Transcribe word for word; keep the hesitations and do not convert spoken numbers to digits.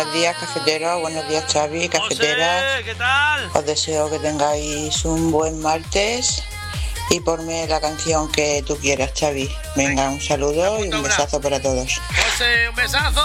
Buenos días, cafetero. Buenos días, Xavi, cafetera. José, ¿qué tal? Os deseo que tengáis un buen martes y ponme la canción que tú quieras, Xavi. Venga, un saludo y un besazo para todos. José, un besazo.